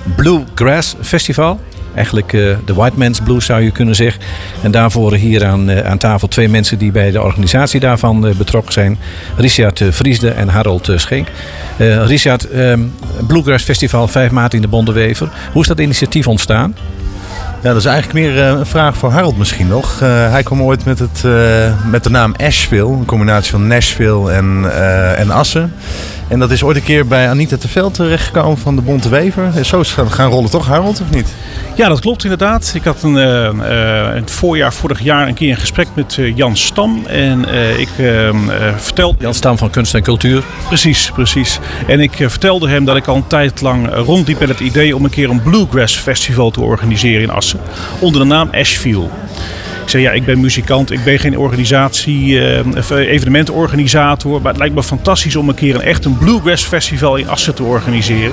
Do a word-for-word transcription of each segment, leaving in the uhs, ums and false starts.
Bluegrass Festival. Eigenlijk uh, de White Man's Blues zou je kunnen zeggen. En daarvoor hier aan, uh, aan tafel twee mensen die bij de organisatie daarvan uh, betrokken zijn. Richard uh, Vriesde en Harold uh, Schenk. Uh, Richard, um, Bluegrass Festival vijf maart in de Bondewever. Hoe is dat initiatief ontstaan? Ja, dat is eigenlijk meer uh, een vraag voor Harold misschien nog. Uh, hij kwam ooit met, het, uh, met de naam Asheville. Een combinatie van Nashville en, uh, en Assen. En dat is ooit een keer bij Anita Terveld terechtgekomen van de Bonte Wever. Zo is het gaan rollen toch, Harold, of niet? Ja, dat klopt inderdaad. Ik had een, uh, uh, het voorjaar vorig jaar een keer een gesprek met uh, Jan Stam. En uh, ik uh, uh, vertelde... Jan Stam van Kunst en Cultuur. Precies, precies. En ik uh, vertelde hem dat ik al een tijd lang rondliep met het idee om een keer een Bluegrass Festival te organiseren in Assen. Onder de naam Asheville. Ik zei, ja, ik ben muzikant, ik ben geen organisatie, uh, evenementenorganisator. Maar het lijkt me fantastisch om een keer een echt een Bluegrass Festival in Assen te organiseren.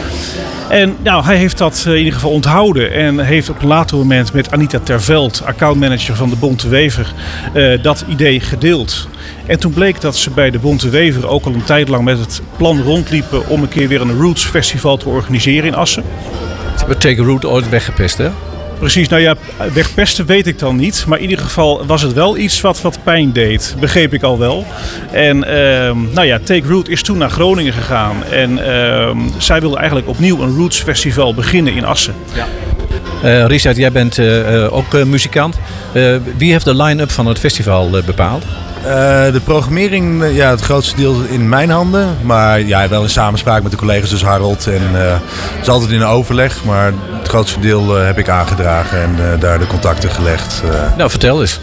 En nou, hij heeft dat in ieder geval onthouden en heeft op een later moment met Anita Terveld, accountmanager van de Bonte Wever, uh, dat idee gedeeld. En toen bleek dat ze bij de Bonte Wever ook al een tijd lang met het plan rondliepen om een keer weer een Roots Festival te organiseren in Assen. Ze hebben Take a Root ooit weggepest, hè? Precies, nou ja, wegpesten weet ik dan niet. Maar in ieder geval was het wel iets wat, wat pijn deed. Begreep ik al wel. En uh, nou ja, Take Root is toen naar Groningen gegaan. En uh, zij wilde eigenlijk opnieuw een Roots Festival beginnen in Assen. Ja. Uh, Richard, jij bent uh, ook uh, muzikant. Uh, wie heeft de line-up van het festival uh, bepaald? Uh, de programmering, ja, het grootste deel in mijn handen. Maar ja, wel in samenspraak met de collega's, dus Harold. En uh, het is altijd in een overleg. Maar het grootste deel uh, heb ik aangedragen en uh, daar de contacten gelegd. Uh. Nou, vertel eens.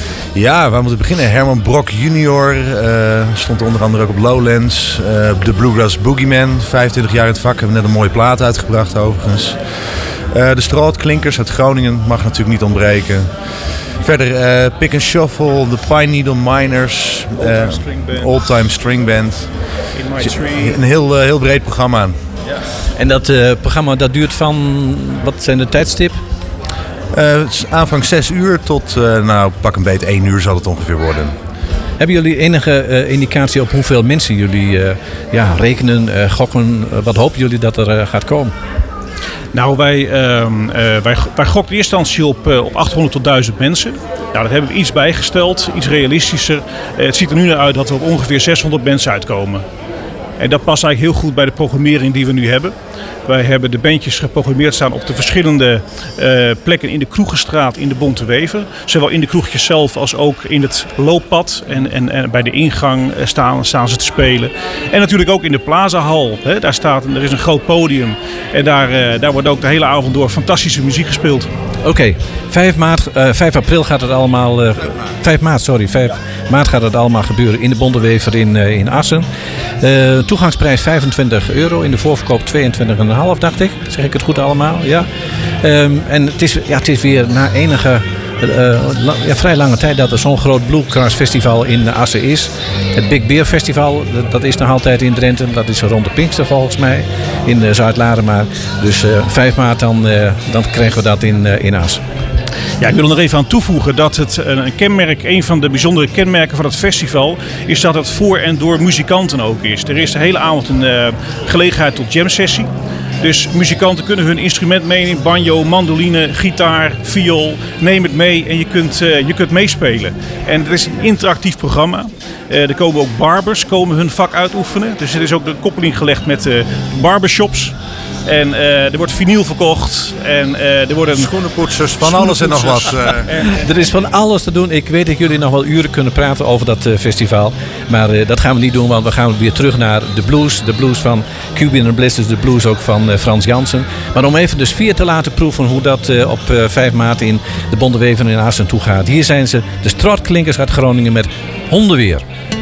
Ja, waar moeten we beginnen? Herman Brock junior Uh, stond onder andere ook op Lowlands. Uh, de Bluegrass Boogeyman, vijfentwintig jaar in het vak. Hebben net een mooie plaat uitgebracht overigens. Uh, de Strootklinkers uit Groningen mag natuurlijk niet ontbreken. Verder uh, Pick and Shuffle, de Pine Needle Miners, uh, Old Time String Band. In My Tree. Een heel, uh, heel breed programma. Ja. En dat uh, programma dat duurt van, wat zijn de tijdstip? Uh, aanvang zes uur tot, uh, nou pak een beet één uur zal het ongeveer worden. Hebben jullie enige uh, indicatie op hoeveel mensen jullie uh, ja, rekenen, uh, gokken? Uh, wat hopen jullie dat er uh, gaat komen? Nou, wij, uh, uh, wij, wij gokten in eerste instantie op, uh, op achthonderd tot duizend mensen. Nou, daar hebben we iets bijgesteld, iets realistischer. Uh, het ziet er nu naar uit dat er op ongeveer zeshonderd mensen uitkomen. En dat past eigenlijk heel goed bij de programmering die we nu hebben. Wij hebben de bandjes geprogrammeerd staan op de verschillende uh, plekken in de Kroegenstraat in de Bonte Wever. Zowel in de kroegjes zelf als ook in het looppad. En, en, en bij de ingang staan, staan ze te spelen. En natuurlijk ook in de Plazahal. Hè. Daar staat, er is een groot podium. En daar, uh, daar wordt ook de hele avond door fantastische muziek gespeeld. Oké, okay. vijf maart, uh, vijf april gaat het allemaal... Uh, vijf maart, sorry. vijf maart gaat het allemaal gebeuren in de Bondewever in, uh, in Assen. Uh, toegangsprijs vijfentwintig euro. In de voorverkoop tweeëntwintig komma vijf, dacht ik. Zeg ik het goed allemaal? Ja. Um, en het is, ja, het is weer na enige... Uh, la, ja, vrij lange tijd dat er zo'n groot Bluegrass Festival in Assen is. Het Big Beer Festival, dat, dat is nog altijd in Drenthe. Dat is rond de Pinkster volgens mij, in uh, Zuid-Laaremaal. Dus uh, vijf maart dan, uh, dan krijgen we dat in, uh, in Assen. Ja, ik wil er nog even aan toevoegen dat het een kenmerk, een van de bijzondere kenmerken van het festival is dat het voor en door muzikanten ook is. Er is de hele avond een uh, gelegenheid tot jam sessie. Dus muzikanten kunnen hun instrument meenemen, banjo, mandoline, gitaar, viool. Neem het mee en je kunt, uh, je kunt meespelen. En het is een interactief programma. Uh, er komen ook barbers, komen hun vak uitoefenen. Dus er is ook de koppeling gelegd met uh, barbershops. En uh, er wordt vinyl verkocht. En uh, er worden schoenenpoetsers, van alles en nog wat. Uh. Er is van alles te doen. Ik weet dat jullie nog wel uren kunnen praten over dat uh, festival. Maar uh, dat gaan we niet doen, want we gaan weer terug naar de blues. De blues van Cuban and Bliss, dus de blues ook van uh, Frans Jansen. Maar om even dus vier te laten proeven hoe dat uh, op uh, vijf maart in de Bondewever in Assen toe gaat. Hier zijn ze, de Strootklinkers uit Groningen met Hondenweer.